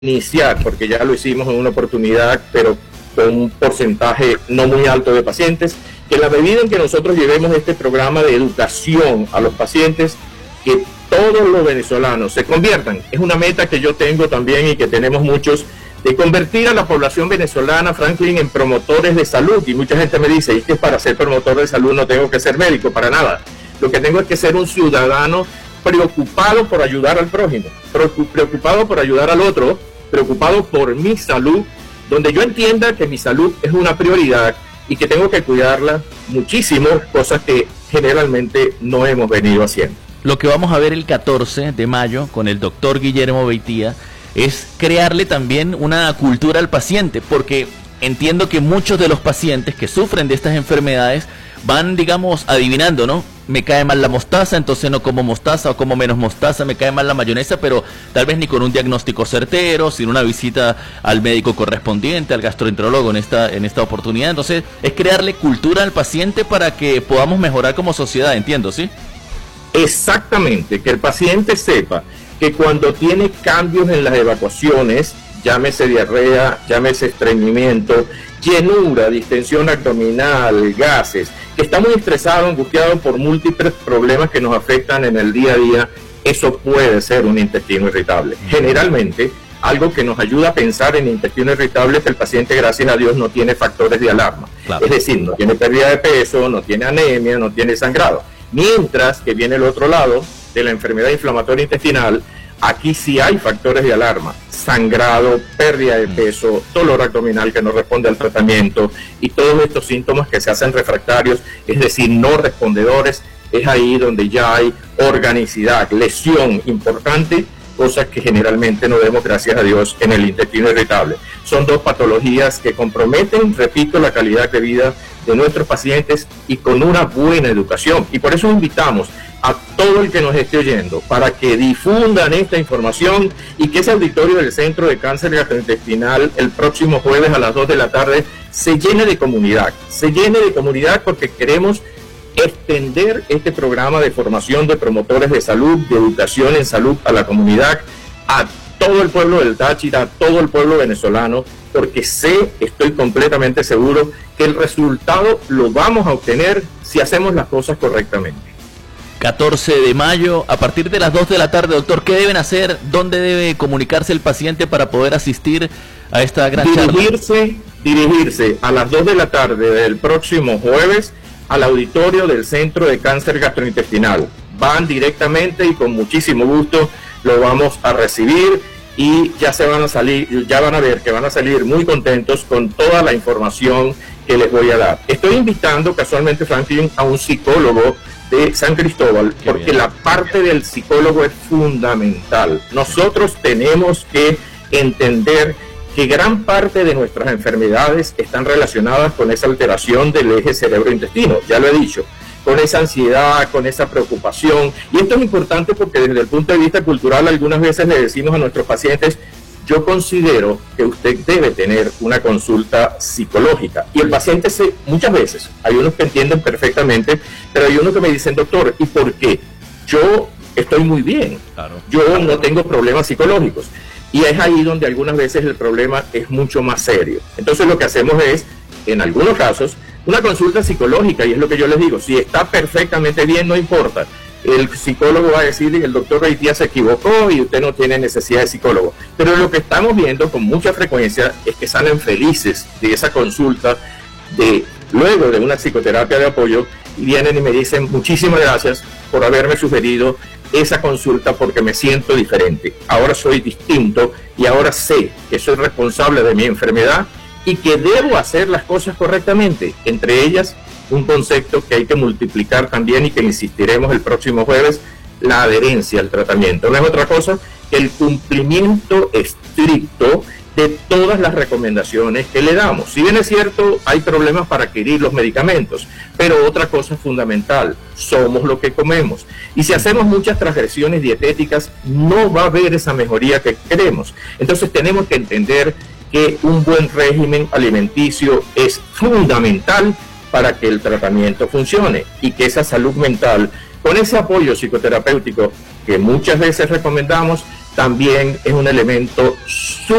iniciar, porque ya lo hicimos en una oportunidad, pero con un porcentaje no muy alto de pacientes, que en la medida en que nosotros llevemos este programa de educación a los pacientes, que todos los venezolanos se conviertan, es una meta que yo tengo también y que tenemos muchos, de convertir a la población venezolana, Franklin, en promotores de salud. Y mucha gente me dice, es que para ser promotor de salud no tengo que ser médico, para nada. Lo que tengo es que ser un ciudadano preocupado por ayudar al prójimo, preocupado por ayudar al otro, preocupado por mi salud, donde yo entienda que mi salud es una prioridad y que tengo que cuidarla muchísimo, cosas que generalmente no hemos venido haciendo. Lo que vamos a ver el 14 de mayo con el doctor Guillermo Beitía es crearle también una cultura al paciente, porque entiendo que muchos de los pacientes que sufren de estas enfermedades van, digamos, adivinando, ¿no? Me cae mal la mostaza, entonces no como mostaza, o como menos mostaza, me cae mal la mayonesa, pero tal vez ni con un diagnóstico certero, sin una visita al médico correspondiente, al gastroenterólogo en esta oportunidad. Entonces, es crearle cultura al paciente para que podamos mejorar como sociedad, entiendo, ¿sí? Exactamente, que el paciente sepa que cuando tiene cambios en las evacuaciones, llámese diarrea, llámese estreñimiento, llenura, distensión abdominal, gases, que está muy estresado, angustiado por múltiples problemas que nos afectan en el día a día, eso puede ser un intestino irritable. Generalmente, algo que nos ayuda a pensar en intestino irritable es que el paciente, gracias a Dios, no tiene factores de alarma. Claro. Es decir, no tiene pérdida de peso, no tiene anemia, no tiene sangrado. Mientras que viene el otro lado de la enfermedad inflamatoria intestinal, aquí sí hay factores de alarma, sangrado, pérdida de peso, dolor abdominal que no responde al tratamiento y todos estos síntomas que se hacen refractarios, es decir, no respondedores, es ahí donde ya hay organicidad, lesión importante, cosas que generalmente no vemos, gracias a Dios, en el intestino irritable. Son dos patologías que comprometen, repito, la calidad de vida de nuestros pacientes y con una buena educación. Y por eso invitamos a todo el que nos esté oyendo para que difundan esta información y que ese auditorio del Centro de Cáncer Gastrointestinal el próximo jueves a las 2 de la tarde se llene de comunidad porque queremos extender este programa de formación de promotores de salud, de educación en salud a la comunidad, a todo el pueblo del Táchira, a todo el pueblo venezolano, porque estoy completamente seguro que el resultado lo vamos a obtener si hacemos las cosas correctamente. 14 de mayo, a partir de las 2 de la tarde, doctor, ¿qué deben hacer? ¿Dónde debe comunicarse el paciente para poder asistir a esta gran charla? Dirigirse a las 2 de la tarde del próximo jueves al auditorio del Centro de Cáncer Gastrointestinal. Van directamente y con muchísimo gusto lo vamos a recibir y ya van a ver que van a salir muy contentos con toda la información que les voy a dar. Estoy invitando casualmente, Franklin, a un psicólogo de San Cristóbal, porque la parte del psicólogo es fundamental. Nosotros tenemos que entender que gran parte de nuestras enfermedades están relacionadas con esa alteración del eje cerebro-intestino, ya lo he dicho, con esa ansiedad, con esa preocupación. Y esto es importante porque desde el punto de vista cultural algunas veces le decimos a nuestros pacientes, yo considero que usted debe tener una consulta psicológica. Y el paciente muchas veces, hay unos que entienden perfectamente, pero hay unos que me dicen, doctor, ¿y por qué? Yo estoy muy bien, yo no tengo problemas psicológicos. Y es ahí donde algunas veces el problema es mucho más serio. Entonces lo que hacemos es, en algunos casos, una consulta psicológica, y es lo que yo les digo, si está perfectamente bien, no importa. El psicólogo va a decir, el doctor Beitía se equivocó y usted no tiene necesidad de psicólogo. Pero lo que estamos viendo con mucha frecuencia es que salen felices de esa consulta, luego de una psicoterapia de apoyo, y vienen y me dicen, muchísimas gracias por haberme sugerido esa consulta porque me siento diferente. Ahora soy distinto y ahora sé que soy responsable de mi enfermedad y que debo hacer las cosas correctamente. Entre ellas, un concepto que hay que multiplicar también y que insistiremos el próximo jueves, la adherencia al tratamiento. No es otra cosa que el cumplimiento estricto de todas las recomendaciones que le damos. Si bien es cierto, hay problemas para adquirir los medicamentos, pero otra cosa fundamental, somos lo que comemos. Y si hacemos muchas transgresiones dietéticas, no va a haber esa mejoría que queremos. Entonces tenemos que entender que un buen régimen alimenticio es fundamental para que el tratamiento funcione y que esa salud mental, con ese apoyo psicoterapéutico que muchas veces recomendamos, también es un elemento